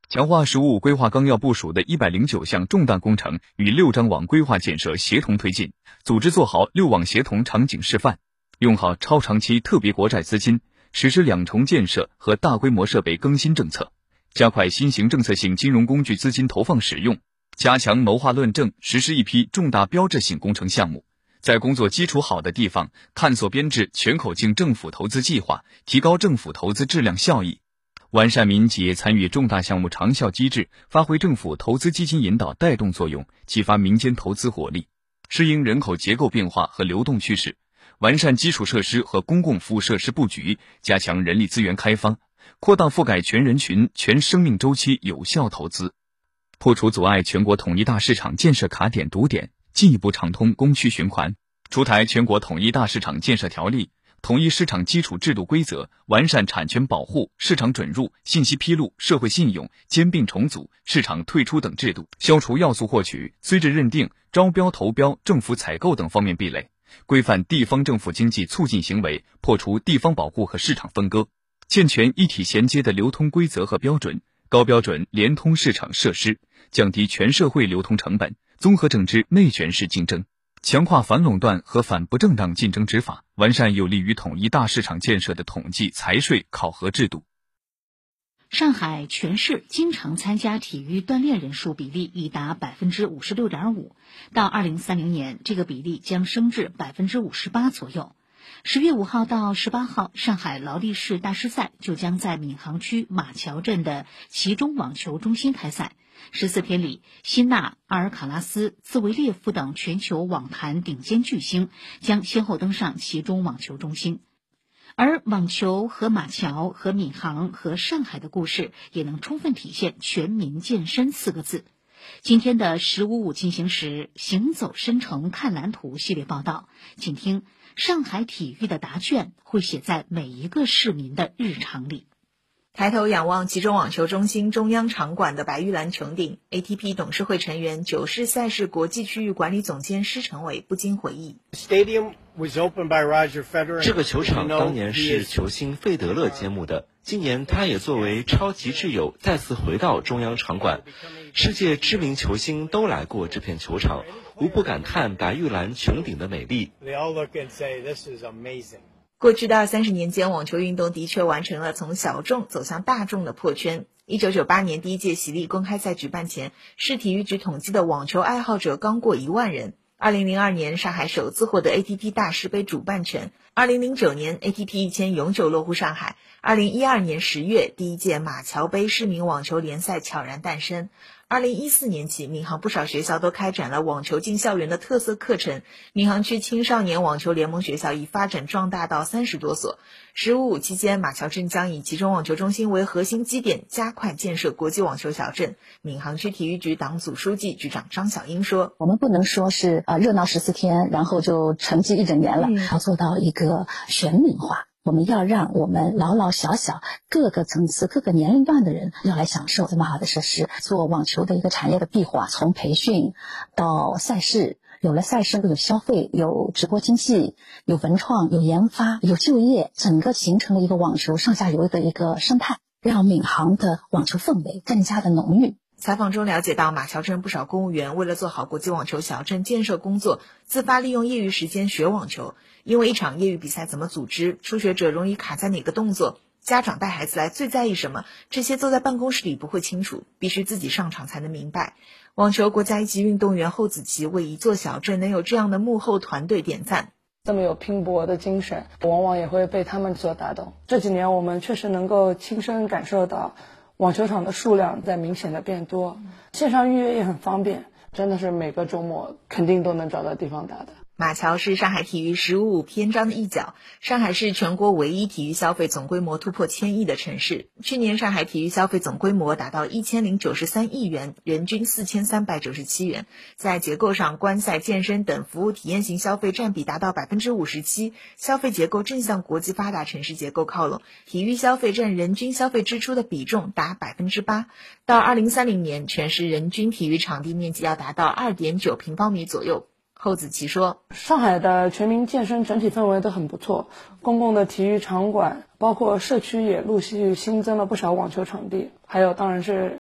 强化“十五五”规划纲要部署的109项重大工程与6张网规划建设协同推进，组织做好6网协同场景示范，用好超长期特别国债资金，实施2重建设和大规模设备更新政策，加快新型政策性金融工具资金投放使用，加强谋划论证，实施一批重大标志性工程项目。在工作基础好的地方，探索编制全口径政府投资计划，提高政府投资质量效益。完善民企业参与重大项目长效机制，发挥政府投资基金引导带动作用，激发民间投资活力，适应人口结构变化和流动趋势，完善基础设施和公共服务设施布局，加强人力资源开发，扩大覆盖全人群、全生命周期有效投资，破除阻碍全国统一大市场建设卡点堵点，进一步畅通供需循环，出台全国统一大市场建设条例，统一市场基础制度规则，完善产权保护、市场准入、信息披露、社会信用、兼并重组、市场退出等制度，消除要素获取、资质认定、招标投标、政府采购等方面壁垒，规范地方政府经济促进行为，破除地方保护和市场分割，健全一体衔接的流通规则和标准，高标准联通市场设施，降低全社会流通成本，综合整治内卷式竞争，强化反垄断和反不正当竞争执法，完善有利于统一大市场建设的统计、财税考核制度。 上海全市经常参加体育锻炼人数比例已达 56.5%， 到2030年，这个比例将升至 58% 左右。10月5号到18号，上海劳力士大师赛就将在闵行区马桥镇的其中网球中心开赛。14天里，辛纳、阿尔卡拉斯、兹维列夫等全球网坛顶尖巨星将先后登上其中网球中心。而网球和马桥和闵行和上海的故事，也能充分体现全民健身4个字。今天的15.5进行时，行走申城看蓝图系列报道，请听上海体育的答卷会写在每一个市民的日常里。 抬头仰望其中网球中心中央场馆的白玉兰穹顶， ATP 董事会成员、九世赛事国际区域管理总监施成伟不禁回忆， 这个球场当年是球星费德勒揭幕的，今年他也作为超级挚友再次回到中央场馆，世界知名球星都来过这片球场，无不感叹白玉兰穹顶的美丽。 过去的20-30年间，网球运动的确完成了从小众走向大众的破圈。1998年第一届喜力公开赛举办前，市体育局统计的网球爱好者刚过1万人。2002年，上海首次获得 ATP 大师杯主办权。2009年 ATP 1000永久落户上海。2012年10月，第一届马桥杯市民网球联赛悄然诞生。2014年起，闵行不少学校都开展了网球进校园的特色课程。闵行区青少年网球联盟学校已发展壮大到30多所。15.5期间，马桥镇将以其中网球中心为核心基点，加快建设国际网球小镇。闵行区体育局党组书记、局长张小英说：“ 我们不能说是热闹14天，然后就沉寂一整年了，要做到一个全民化。我们要让我们老老小小各个层次、各个年龄段的人要来享受这么好的设施，做网球的一个产业的闭环，从培训到赛事。”有了赛事，有消费，有直播经济，有文创，有研发，有就业，整个形成了一个网球上下游的一个生态，让闵行的网球氛围更加的浓郁。 采访中了解到，马桥镇不少公务员为了做好国际网球小镇建设工作，自发利用业余时间学网球。因为一场业余比赛怎么组织，初学者容易卡在哪个动作，家长带孩子来最在意什么，这些坐在办公室里不会清楚，必须自己上场才能明白。网球国家一级运动员侯子琪为一座小镇能有这样的幕后团队点赞。 这么有拼搏的精神，往往也会被他们所打动。这几年我们确实能够亲身感受到网球场的数量在明显的变多，线上预约也很方便，真的是每个周末肯定都能找到地方打的。 马桥是上海体育15.5篇章的一角，上海是全国唯一体育消费总规模突破1000亿的城市。去年上海体育消费总规模达到1093亿元，人均4397元。在结构上，观赛、健身等服务体验型消费占比达到 57%， 消费结构正向国际发达城市结构靠拢，体育消费占人均消费支出的比重达 8%。到2030年，全市人均体育场地面积要达到 2.9平方米左右。侯子琪说， 上海的全民健身整体氛围都很不错，公共的体育场馆包括社区也陆续新增了不少网球场地，还有当然是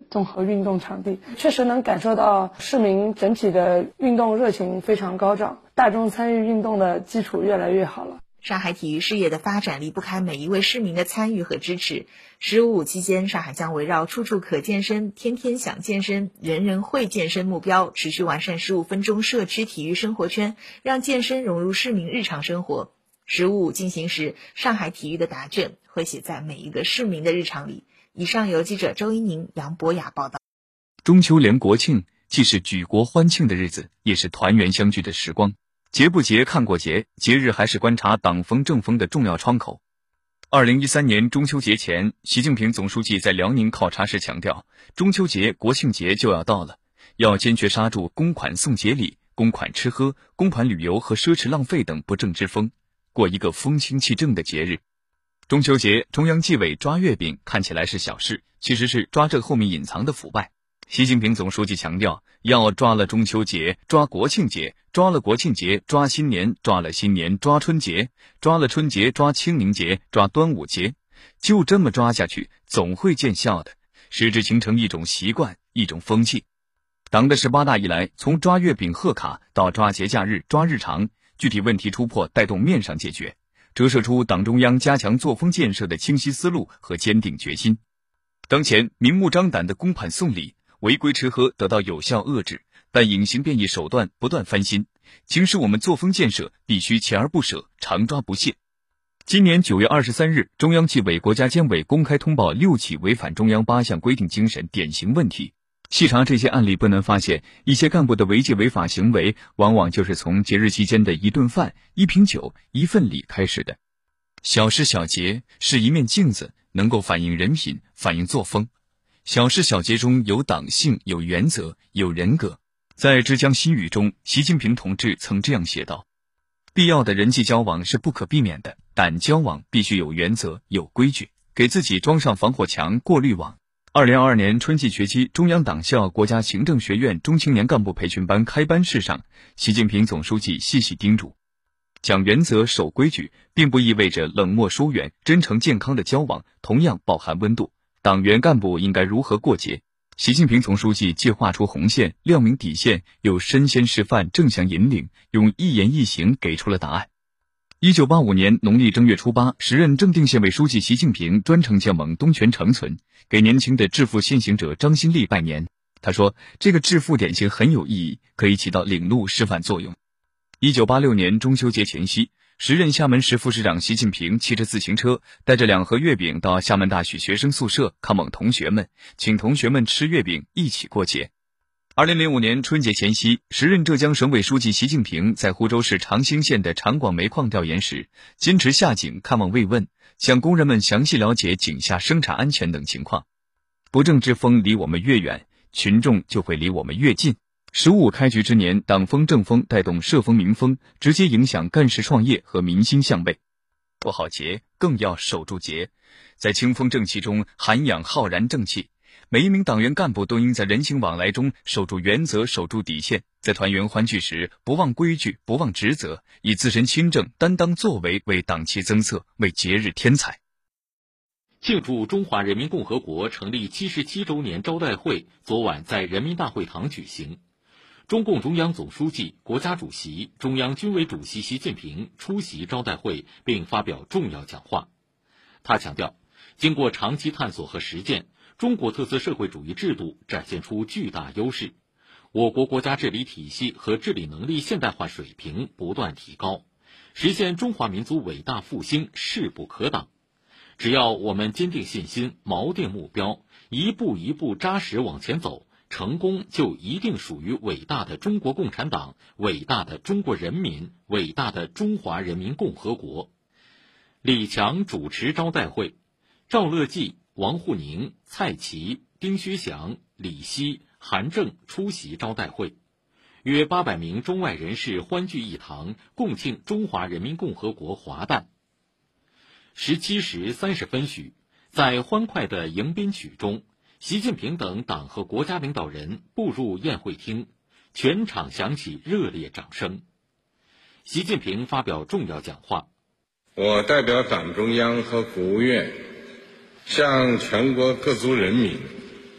综合运动场地，确实能感受到市民整体的运动热情非常高涨，大众参与运动的基础越来越好了。 上海体育事业的发展离不开每一位市民的参与和支持。15.5期间，上海将围绕处处可健身、天天想健身、人人会健身目标，持续完善15分钟社区体育生活圈，让健身融入市民日常生活。15.5进行时，上海体育的答卷会写在每一个市民的日常里。以上由记者周一宁、杨博雅报道。 中秋连国庆既是举国欢庆的日子，也是团圆相聚的时光。节不节看过节，节日还是观察党风政风的重要窗口。2013年中秋节前，习近平总书记在辽宁考察时强调，中秋节、国庆节就要到了，要坚决刹住公款送节礼、公款吃喝、公款旅游和奢侈浪费等不正之风，过一个风清气正的节日。中秋节，中央纪委抓月饼看起来是小事，其实是抓这后面隐藏的腐败。习近平总书记强调，要抓了中秋节，抓国庆节，抓了国庆节，抓新年，抓了新年，抓春节，抓了春节，抓清明节，抓端午节，就这么抓下去，总会见效的，使之形成一种习惯，一种风气。党的18大以来，从抓月饼贺卡到抓节假日、抓日常，具体问题突破带动面上解决，折射出党中央加强作风建设的清晰思路和坚定决心。当前明目张胆的公款送礼、违规吃喝得到有效遏制，但隐形变异手段不断翻新，警示我们作风建设必须锲而不舍，常抓不懈。今年9月23日，中央纪委国家监委公开通报6起违反中央8项规定精神典型问题。细查这些案例，不难发现，一些干部的违纪违法行为，往往就是从节日期间的一顿饭、一瓶酒、一份礼开始的。小事小节是一面镜子，能够反映人品，反映作风。小事小节中有党性，有原则，有人格。在《之江新语》中，习近平同志曾这样写道：必要的人际交往是不可避免的，但交往必须有原则，有规矩，给自己装上防火墙、过滤网。2022年春季学期，中央党校国家行政学院中青年干部培训班开班式上，习近平总书记细细叮嘱，讲原则、守规矩，并不意味着冷漠疏远，真诚健康的交往同样饱含温度。党员干部应该如何过节？习近平总书记既画出红线，亮明底线，又身先示范，正向引领，用一言一行给出了答案。1985年农历正月初8，时任正定县委书记习近平专程前往东泉长存，给年轻的致富先行者张新立拜年。他说，这个致富典型很有意义，可以起到领路示范作用。1986年中秋节前夕，时任厦门市副市长习近平骑着自行车，带着2盒月饼到厦门大学学生宿舍看望同学们，请同学们吃月饼，一起过节。2005年春节前夕，时任浙江省委书记习近平在湖州市长兴县的长广煤矿调研时，坚持下井看望慰问，向工人们详细了解井下生产安全等情况。不正之风离我们越远，群众就会离我们越近。15开局之年，党风政风带动社风民风，直接影响干事创业和民心向背。过好节，更要守住节，在清风正气中涵养浩然正气。每一名党员干部都应在人情往来中守住原则，守住底线，在团圆欢聚时不忘规矩，不忘职责，以自身清正担当作为为党旗增色，为节日添彩。 庆祝中华人民共和国成立77周年招待会昨晚在人民大会堂举行。中共中央总书记、国家主席、中央军委主席习近平出席招待会并发表重要讲话。他强调，经过长期探索和实践，中国特色社会主义制度展现出巨大优势，我国国家治理体系和治理能力现代化水平不断提高，实现中华民族伟大复兴势不可挡。只要我们坚定信心，锚定目标，一步一步扎实往前走，成功就一定属于伟大的中国共产党、伟大的中国人民、伟大的中华人民共和国。李强主持招待会，赵乐际、王沪宁、蔡奇、丁薛祥、李希、韩正出席招待会，约800名中外人士欢聚一堂，共庆中华人民共和国华诞。17时30分许，在欢快的迎宾曲中，习近平等党和国家领导人步入宴会厅，全场响起热烈掌声。习近平发表重要讲话： 我代表党中央和国务院向全国各族人民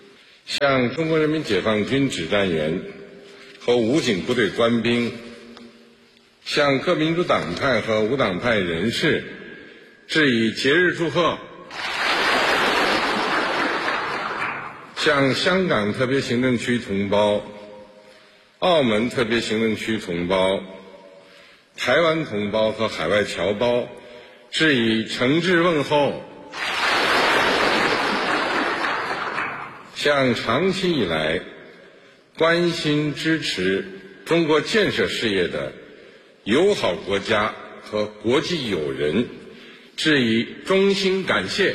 向中国人民解放军指战员和武警部队官兵，向各民主党派和无党派人士致以节日祝贺，向香港特别行政区同胞、澳门特别行政区同胞、台湾同胞和海外侨胞致以诚挚问候，向长期以来关心支持中国建设事业的友好国家和国际友人致以衷心感谢。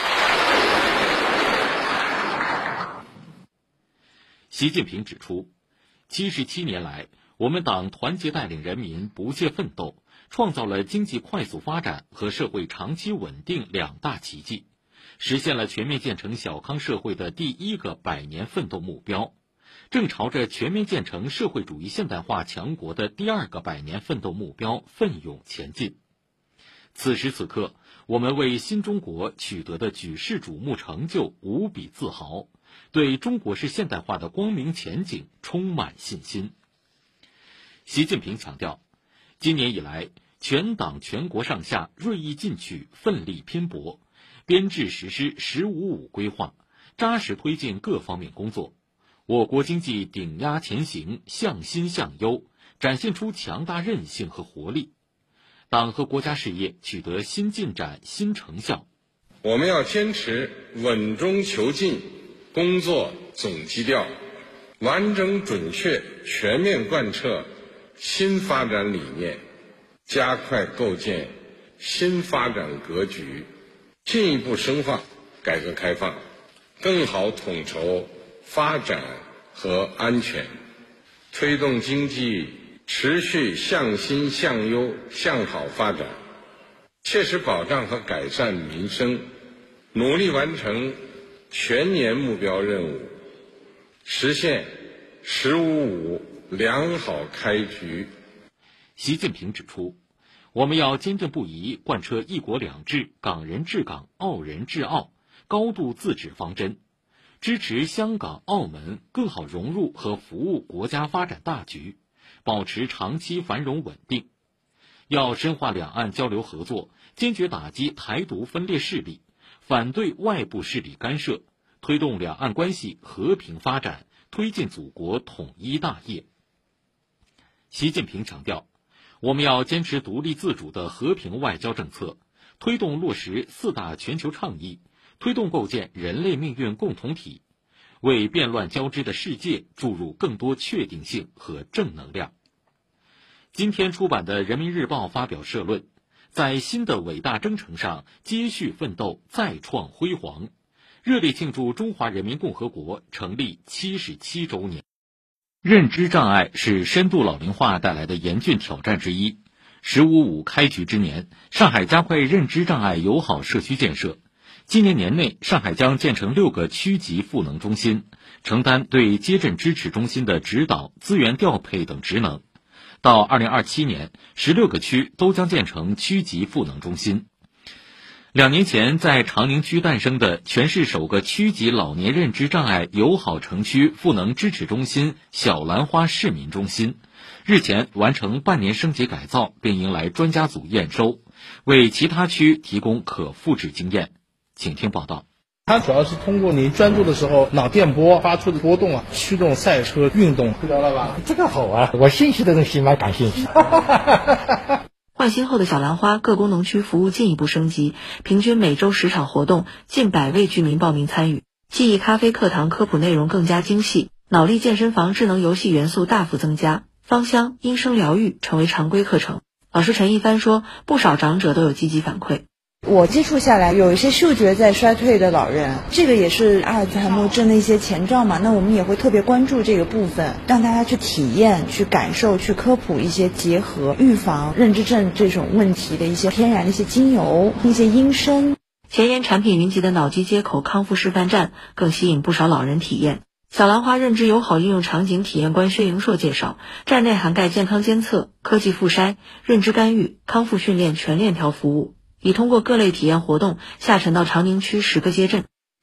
习近平指出，77年来，我们党团结带领人民不懈奋斗，创造了经济快速发展和社会长期稳定2大奇迹，实现了全面建成小康社会的第1个100年奋斗目标，正朝着全面建成社会主义现代化强国的第2个100年奋斗目标奋勇前进。此时此刻，我们为新中国取得的举世瞩目成就无比自豪，对中国式现代化的光明前景充满信心。习近平强调，今年以来，全党全国上下锐意进取，奋力拼搏，编制实施“15+5”规划，扎实推进各方面工作，我国经济顶压前行，向新向优，展现出强大韧性和活力，党和国家事业取得新进展、新成效。 我们要坚持稳中求进工作总基调，完整准确全面贯彻新发展理念，加快构建新发展格局，进一步深化改革开放，更好统筹发展和安全，推动经济持续向新向优向好发展，切实保障和改善民生，努力完成全年目标任务，实现“15+5”良好开局。 习近平指出，我们要坚定不移贯彻一国两制、港人治港、澳人治澳高度自治方针，支持香港、澳门更好融入和服务国家发展大局，保持长期繁荣稳定。要深化两岸交流合作，坚决打击台独分裂势力，反对外部势力干涉，推动两岸关系和平发展，推进祖国统一大业。习近平强调，我们要坚持独立自主的和平外交政策，推动落实4大全球倡议，推动构建人类命运共同体，为变乱交织的世界注入更多确定性和正能量。今天出版的《人民日报》发表社论，在新的伟大征程上接续奋斗，再创辉煌，热烈庆祝中华人民共和国成立77周年。认知障碍是深度老龄化带来的严峻挑战之一。“15+5”开局之年，上海加快认知障碍友好社区建设。今年年内，上海将建成6个区级赋能中心，承担对接诊支持中心的指导、资源调配等职能。到2027年，16个区都将建成区级赋能中心。2年前，在长宁区诞生的全市首个区级老年认知障碍友好城区赋能支持中心小兰花市民中心，日前完成半年升级改造，并迎来专家组验收，为其他区提供可复制经验。请听报道。 它主要是通过你专注的时候，脑电波发出的波动驱动赛车运动，知道了吧？ 这个好啊，我兴趣的东西蛮感兴趣。 换新后的小兰花各功能区服务进一步升级，平均每周10场活动，近100位居民报名参与。记忆咖啡课堂科普内容更加精细，脑力健身房智能游戏元素大幅增加，芳香、音声疗愈成为常规课程。老师陈一帆说，不少长者都有积极反馈。 我接触下来，有一些嗅觉在衰退的老人，这个也是阿尔兹海默症的一些前兆嘛。那我们也会特别关注这个部分，让大家去体验、去感受、去科普一些结合预防认知症这种问题的一些天然的一些精油、一些音声。 前沿产品云集的脑机接口康复示范站更吸引不少老人体验。小兰花认知友好应用场景体验官薛莹硕介绍，站内涵盖健康监测、科技复筛、认知干预、康复训练全链条服务。已通过各类体验活动下沉到长宁区10个街镇。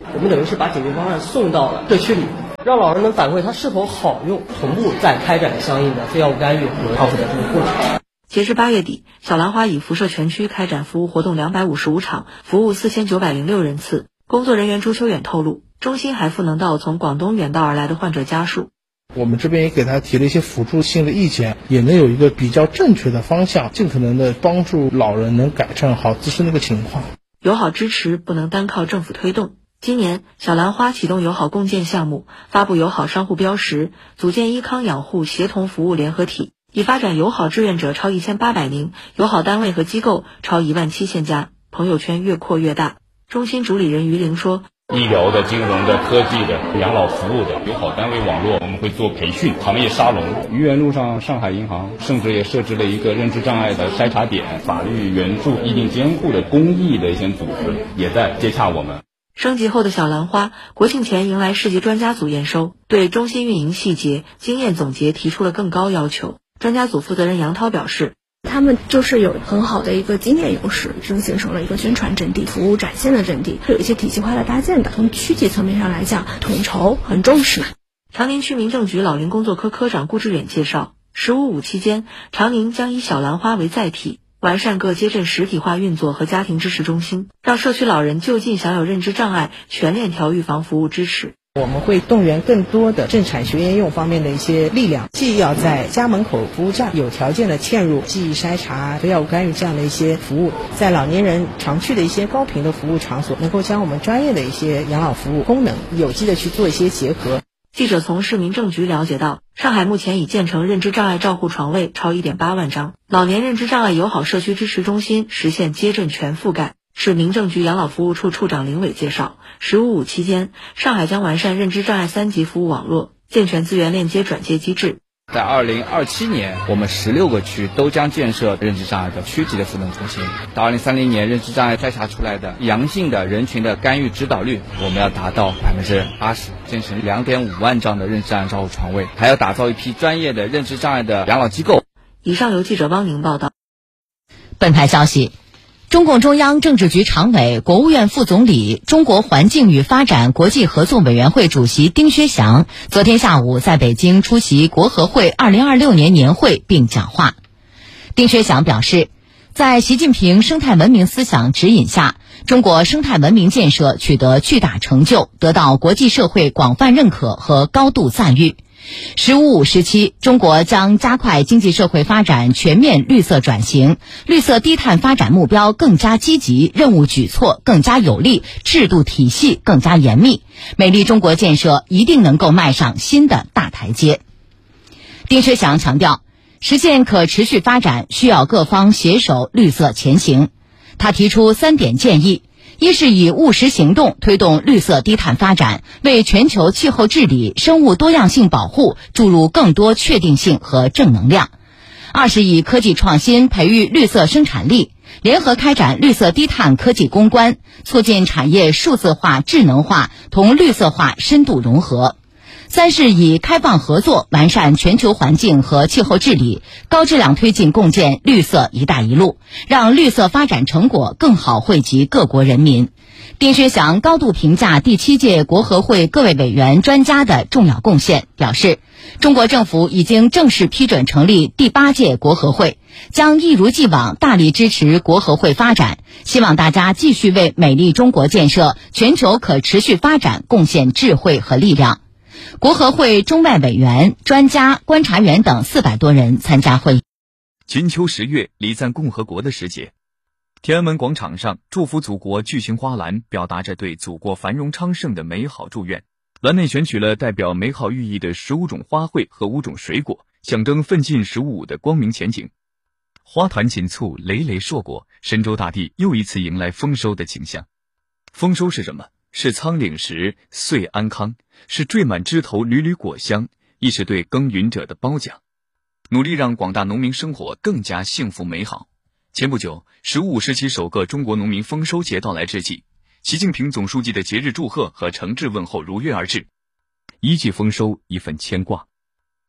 我们等于是把解决方案送到了社区里，让老人们反馈它是否好用，同步再开展相应的非药物干预和康复的这个过程。 截至8月底，小兰花已辐射全区开展服务活动255场，服务4906人次。工作人员朱秋远透露，中心还赋能到从广东远道而来的患者家属。 我们这边也给他提了一些辅助性的意见，也能有一个比较正确的方向，尽可能的帮助老人能改善好自身的一个情况。 友好支持不能单靠政府推动。今年，小兰花启动友好共建项目，发布友好商户标识，组建医康养护协同服务联合体，已发展友好志愿者超1800名，友好单位和机构超17000家，朋友圈越扩越大。中心主理人于玲说， 医疗的、金融的、科技的、养老服务的友好单位网络，我们会做培训、行业沙龙。愚园路上上海银行甚至也设置了一个认知障碍的筛查点，法律援助、意定监护的公益的一些组织也在接洽我们。 升级后的小兰花，国庆前迎来市级专家组验收，对中心运营细节、经验总结提出了更高要求。专家组负责人杨涛表示， 他们就是有很好的一个经验优势，已经形成了一个宣传阵地、服务展现的阵地，有一些体系化的搭建的。从区级层面上来讲，统筹很重视。 长宁区民政局老龄工作科科长顾志远介绍，15.5期间，长宁将以小兰花为载体，完善各街镇实体化运作和家庭支持中心，让社区老人就近享有认知障碍全链条预防服务支持。 我们会动员更多的政产学研用方面的一些力量，既要在家门口服务站有条件的嵌入记忆筛查、非药物干预这样的一些服务，在老年人常去的一些高频的服务场所，能够将我们专业的一些养老服务功能有机的去做一些结合。 记者从市民政局了解到，上海目前已建成认知障碍照护床位超1.8万张，老年认知障碍友好社区支持中心实现街镇全覆盖。市民政局养老服务处处长林伟介绍，15.5期间，上海将完善认知障碍3级服务网络，健全资源链接转介机制。 在2027年，我们16个区都将建设认知障碍的区级的赋能中心。到2030年，认知障碍筛查出来的阳性的人群的干预指导率，我们要达到80%，建成2.5万张的认知障碍照护床位，还要打造一批专业的认知障碍的养老机构。 以上由记者汪宁报道。 本台消息。中共中央政治局常委、国务院副总理、中国环境与发展国际合作委员会主席丁薛祥昨天下午在北京出席国合会2026年年会并讲话。丁薛祥表示，在习近平生态文明思想指引下，中国生态文明建设取得巨大成就，得到国际社会广泛认可和高度赞誉。15.5时期，中国将加快经济社会发展全面绿色转型，绿色低碳发展目标更加积极，任务举措更加有力，制度体系更加严密，美丽中国建设一定能够迈上新的大台阶。丁薛祥强调，实现可持续发展需要各方携手绿色前行。他提出3点建议：一是以务实行动推动绿色低碳发展，为全球气候治理、生物多样性保护注入更多确定性和正能量；二是以科技创新培育绿色生产力，联合开展绿色低碳科技攻关，促进产业数字化、智能化同绿色化深度融合；三是以开放合作完善全球环境和气候治理，高质量推进共建绿色“一带一路”，让绿色发展成果更好惠及各国人民。丁薛祥高度评价第7届国合会各位委员专家的重要贡献，表示，中国政府已经正式批准成立第8届国合会，将一如既往大力支持国合会发展，希望大家继续为美丽中国建设、全球可持续发展贡献智慧和力量。国合会中外委员、专家、观察员等400多人参加会议。 金秋10月，礼赞共和国的时节，天安门广场上祝福祖国巨型花篮表达着对祖国繁荣昌盛的美好祝愿。篮内选取了代表美好寓意的15种花卉和5种水果，象征奋进15的光明前景。花团锦簇，累累硕果，神州大地又一次迎来丰收的景象。丰收是什么？是仓廪实，岁安康，是缀满枝头缕缕果香，亦是对耕耘者的褒奖，努力让广大农民生活更加幸福美好。前不久，15时期首个中国农民丰收节到来之际，习近平总书记的节日祝贺和诚挚问候如约而至。一季丰收，一份牵挂。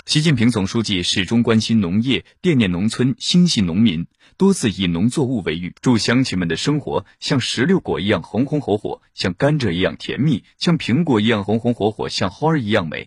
习近平总书记始终关心农业，惦念农村，心系农民，多次以农作物为喻，祝乡亲们的生活像石榴果一样红红火火，像甘蔗一样甜蜜，像苹果一样红红火火，像花儿一样美。